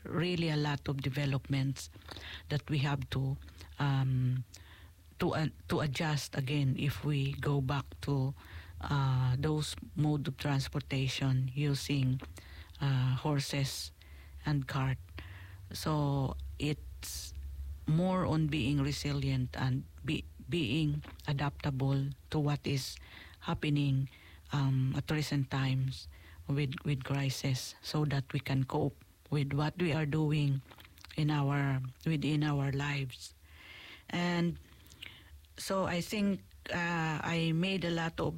really a lot of developments that we have to adjust again if we go back to those mode of transportation using horses and cart. So it's more on being resilient and being adaptable to what is happening at recent times with crisis, so that we can cope with what we are doing within our lives. And so I think I made a lot of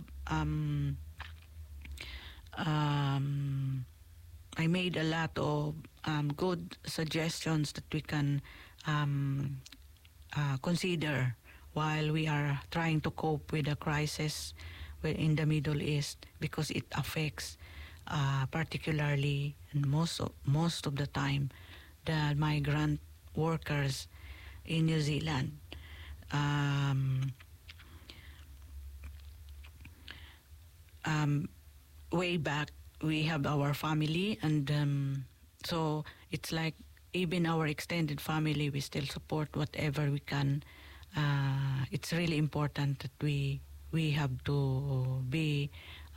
good suggestions that we can consider while we are trying to cope with the crisis in the Middle East, because it affects particularly and most of the time the migrant workers in New Zealand. Way back, we have our family, and so it's like even our extended family, we still support whatever we can. It's really important that we have to be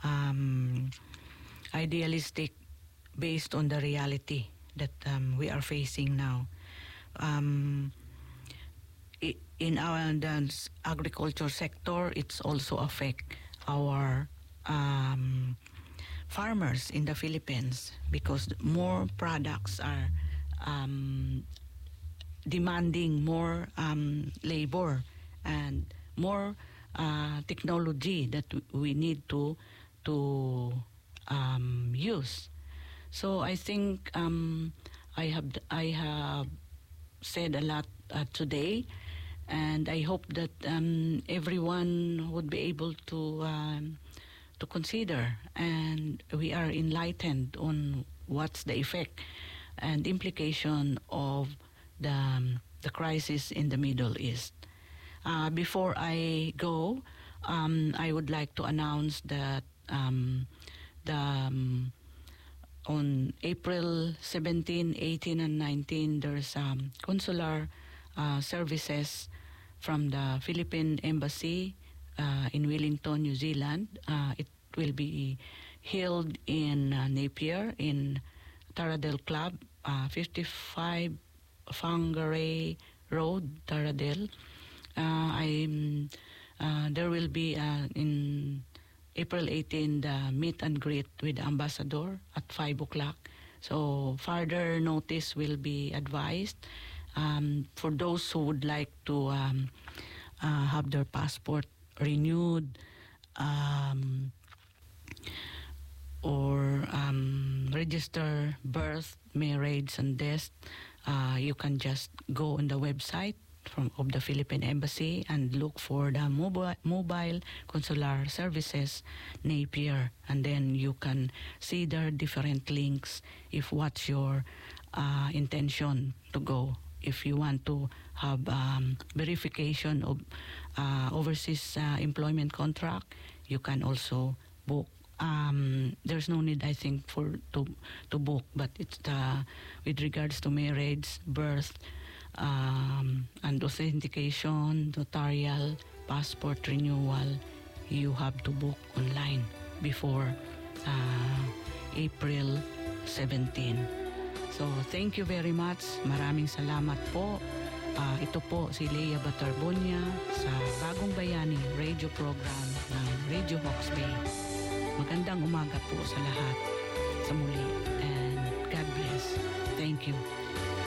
idealistic based on the reality that we are facing now. In our agriculture sector, it's also affect our farmers in the Philippines, because more products are demanding more labor and more technology that we need to use. So I think I have said a lot today, and I hope that everyone would be able to consider, and we are enlightened on what's the effect and implication of the crisis in the Middle East. Before I go, I would like to announce that on April 17, 18, and 19, there's consular services from the Philippine Embassy in Wellington, New Zealand. It will be held in Napier in Taradell Club, 55 Whangarei Road, Taradell. There will be in April 18 the meet and greet with the ambassador at 5 o'clock. So further notice will be advised for those who would like to have their passport renewed or register birth, marriage, and death. You can just go on the website of the Philippine Embassy and look for the mobile consular services Napier, and then you can see there different links if what's your intention to go. If you want to have verification of overseas employment contract, you can also book. There's no need, I think, to book, but it's with regards to marriage, birth, and authentication, notarial, passport renewal, you have to book online before April 17. So thank you very much. Maraming salamat po. Ito po si Leia Batarbonia sa Bagong Bayani Radio Program ng Radio Hawke's Bay. Magandang umaga po sa lahat sa muli, and God bless. Thank you.